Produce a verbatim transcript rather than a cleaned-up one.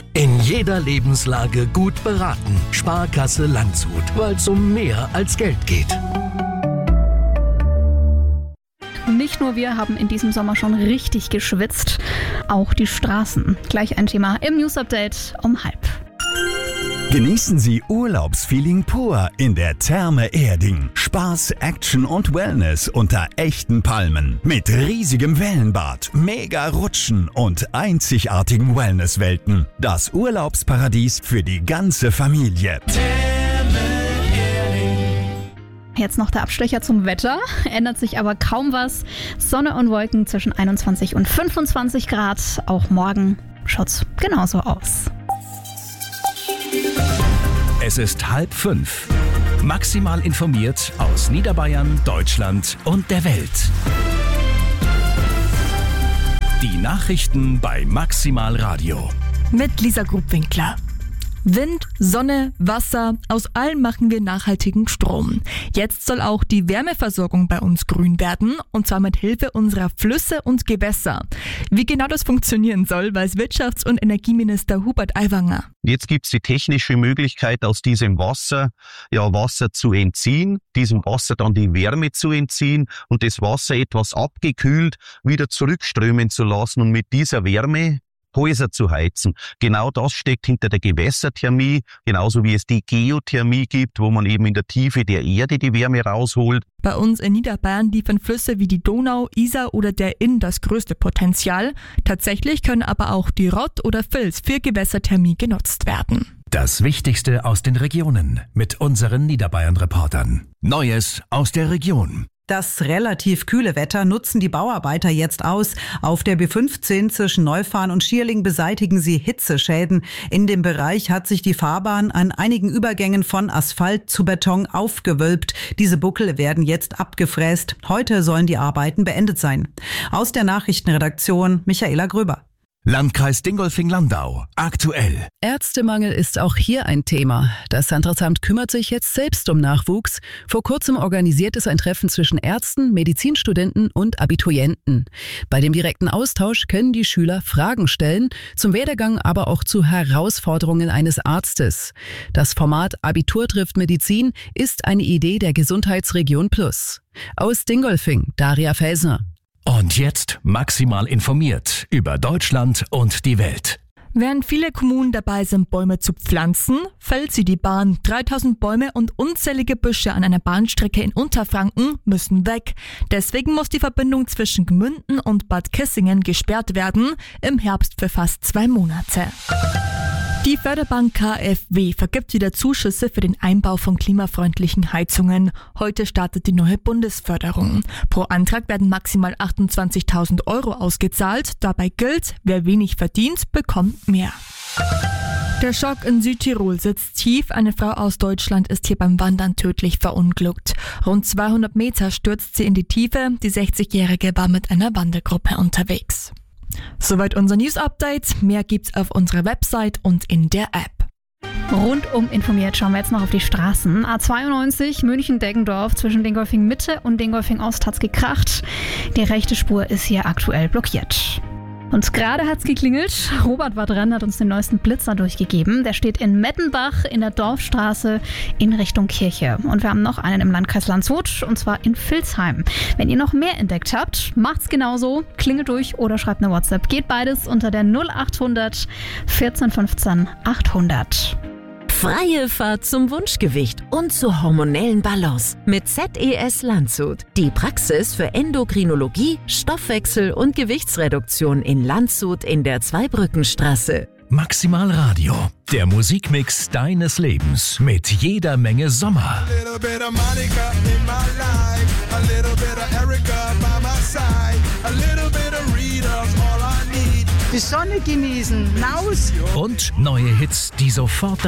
In jeder Lebenslage gut beraten. Sparkasse Landshut, weil es um mehr als Geld geht. Nicht nur wir haben in diesem Sommer schon richtig geschwitzt, auch die Straßen. Gleich ein Thema im News Update um halb. Genießen Sie Urlaubsfeeling pur in der Therme Erding. Spaß, Action und Wellness unter echten Palmen. Mit riesigem Wellenbad, mega Rutschen und einzigartigen Wellnesswelten. Das Urlaubsparadies für die ganze Familie. Jetzt noch der Abstecher zum Wetter. Ändert sich aber kaum was. Sonne und Wolken zwischen einundzwanzig und fünfundzwanzig Grad. Auch morgen schaut's genauso aus. Es ist halb fünf. Maximal informiert aus Niederbayern, Deutschland und der Welt. Die Nachrichten bei Maximal Radio. Mit Lisa Grubwinkler. Wind, Sonne, Wasser, aus allem machen wir nachhaltigen Strom. Jetzt soll auch die Wärmeversorgung bei uns grün werden, und zwar mit Hilfe unserer Flüsse und Gewässer. Wie genau das funktionieren soll, weiß Wirtschafts- und Energieminister Hubert Aiwanger. Jetzt gibt es die technische Möglichkeit, aus diesem Wasser ja Wasser zu entziehen, diesem Wasser dann die Wärme zu entziehen und das Wasser etwas abgekühlt wieder zurückströmen zu lassen und mit dieser Wärme Häuser zu heizen. Genau das steckt hinter der Gewässerthermie, genauso wie es die Geothermie gibt, wo man eben in der Tiefe der Erde die Wärme rausholt. Bei uns in Niederbayern liefern Flüsse wie die Donau, Isar oder der Inn das größte Potenzial. Tatsächlich können aber auch die Rott oder Vils für Gewässerthermie genutzt werden. Das Wichtigste aus den Regionen mit unseren Niederbayern-Reportern. Neues aus der Region. Das relativ kühle Wetter nutzen die Bauarbeiter jetzt aus. Auf der B fünfzehn zwischen Neufahrn und Schierling beseitigen sie Hitzeschäden. In dem Bereich hat sich die Fahrbahn an einigen Übergängen von Asphalt zu Beton aufgewölbt. Diese Buckel werden jetzt abgefräst. Heute sollen die Arbeiten beendet sein. Aus der Nachrichtenredaktion Michaela Gröber. Landkreis Dingolfing-Landau. Aktuell. Ärztemangel ist auch hier ein Thema. Das Landratsamt kümmert sich jetzt selbst um Nachwuchs. Vor kurzem organisiert es ein Treffen zwischen Ärzten, Medizinstudenten und Abiturienten. Bei dem direkten Austausch können die Schüler Fragen stellen, zum Werdegang, aber auch zu Herausforderungen eines Arztes. Das Format Abitur trifft Medizin ist eine Idee der Gesundheitsregion Plus. Aus Dingolfing, Daria Felsner. Und jetzt maximal informiert über Deutschland und die Welt. Während viele Kommunen dabei sind, Bäume zu pflanzen, fällt sie die Bahn. dreitausend Bäume und unzählige Büsche an einer Bahnstrecke in Unterfranken müssen weg. Deswegen muss die Verbindung zwischen Gmünden und Bad Kissingen gesperrt werden, im Herbst für fast zwei Monate. Die Förderbank K f W vergibt wieder Zuschüsse für den Einbau von klimafreundlichen Heizungen. Heute startet die neue Bundesförderung. Pro Antrag werden maximal achtundzwanzigtausend Euro ausgezahlt. Dabei gilt, wer wenig verdient, bekommt mehr. Der Schock in Südtirol sitzt tief. Eine Frau aus Deutschland ist hier beim Wandern tödlich verunglückt. Rund zweihundert Meter stürzt sie in die Tiefe. Die sechzigjährige war mit einer Wandergruppe unterwegs. Soweit unser News-Update. Mehr gibt's auf unserer Website und in der App. Rundum informiert schauen wir jetzt noch auf die Straßen. A zweiundneunzig München-Deggendorf zwischen Dingolfing-Mitte und Dingolfing-Ost hat's gekracht. Die rechte Spur ist hier aktuell blockiert. Und gerade hat's geklingelt. Robert war dran, hat uns den neuesten Blitzer durchgegeben. Der steht in Mettenbach in der Dorfstraße in Richtung Kirche. Und wir haben noch einen im Landkreis Landshut, und zwar in Vilsheim. Wenn ihr noch mehr entdeckt habt, macht's genauso. Klingelt durch oder schreibt eine WhatsApp. Geht beides unter der null achthundert vierzehn fünfzehn achthundert. Freie Fahrt zum Wunschgewicht und zur hormonellen Balance mit Z E S Landshut. Die Praxis für Endokrinologie, Stoffwechsel und Gewichtsreduktion in Landshut in der Zweibrückenstraße. Maximal Radio, der Musikmix deines Lebens mit jeder Menge Sommer. Die Sonne genießen, raus! Und neue Hits, die sofort